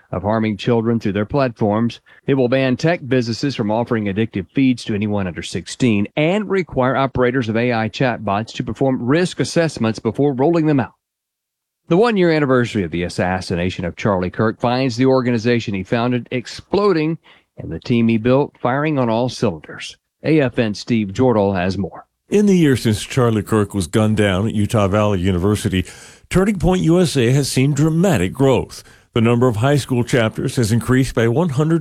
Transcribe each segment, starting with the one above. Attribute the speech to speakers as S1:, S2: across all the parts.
S1: of harming children through their platforms. It will ban tech businesses from offering addictive feeds to anyone under 16 and require operators of AI chatbots to perform risk assessments before rolling them out. The one-year anniversary of the assassination of Charlie Kirk finds the organization he founded exploding and the team he built firing on all cylinders. AFN Steve Jordal has more.
S2: In the year since Charlie Kirk was gunned down at Utah Valley University, Turning Point USA has seen dramatic growth. The number of high school chapters has increased by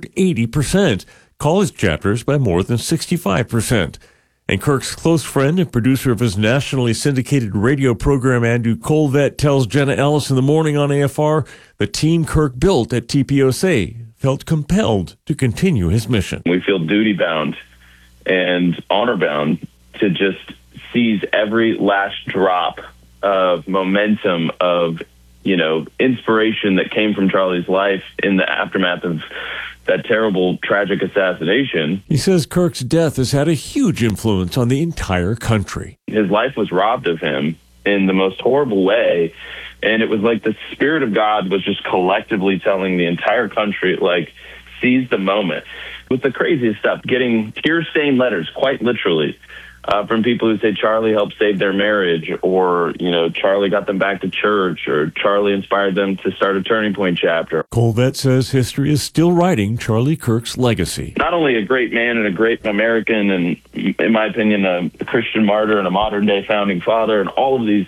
S2: 180%, college chapters by more than 65%. And Kirk's close friend and producer of his nationally syndicated radio program, Andrew Colvett, tells Jenna Ellis in the morning on AFR the team Kirk built at TPUSA felt compelled to continue his mission.
S3: We feel duty-bound and honor-bound to just seize every last drop of momentum, of, inspiration that came from Charlie's life in the aftermath of that terrible, tragic assassination.
S2: He says Kirk's death has had a huge influence on the entire country.
S3: His life was robbed of him in the most horrible way, and it was like the Spirit of God was just collectively telling the entire country, seize the moment. With the craziest stuff, getting tear-stained letters, quite literally, from people who say Charlie helped save their marriage, or, Charlie got them back to church, or Charlie inspired them to start a Turning Point chapter.
S2: Colvett says history is still writing Charlie Kirk's legacy.
S3: Not only a great man and a great American and, in my opinion, a Christian martyr and a modern-day founding father and all of these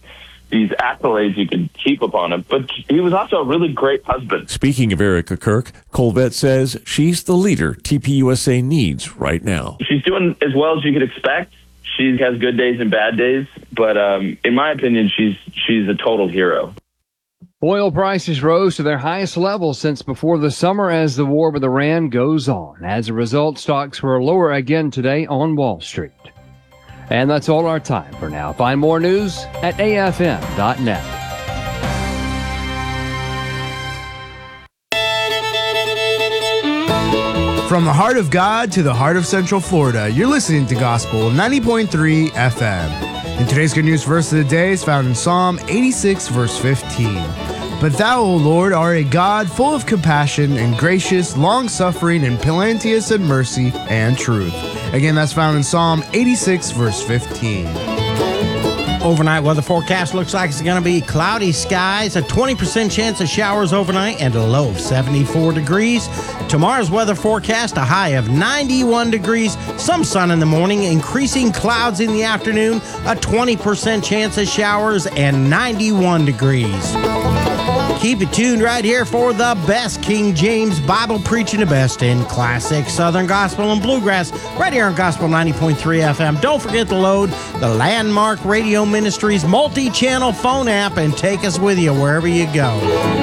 S3: accolades you could heap upon him, but he was also a really great husband.
S2: Speaking of Erica Kirk, Colvett says she's the leader TPUSA needs right now.
S3: She's doing as well as you could expect. She has good days and bad days, but in my opinion, she's a total hero.
S1: Oil prices rose to their highest level since before the summer as the war with Iran goes on. As a result, stocks were lower again today on Wall Street. And that's all our time for now. Find more news at afm.net.
S4: From the heart of God to the heart of Central Florida, you're listening to Gospel 90.3 FM. And today's good news verse of the day is found in Psalm 86, verse 15. But thou, O Lord, art a God full of compassion and gracious, long-suffering, and plenteous in mercy and truth. Again, that's found in Psalm 86, verse 15.
S5: Overnight weather forecast looks like it's going to be cloudy skies, a 20% chance of showers overnight, and a low of 74 degrees. Tomorrow's weather forecast, a high of 91 degrees, some sun in the morning, increasing clouds in the afternoon, a 20% chance of showers, and 91 degrees. Keep it tuned right here for the best King James Bible preaching, the best in classic Southern Gospel and Bluegrass, right here on Gospel 90.3 FM. Don't forget to load the Landmark Radio Ministries multi-channel phone app and take us with you wherever you go.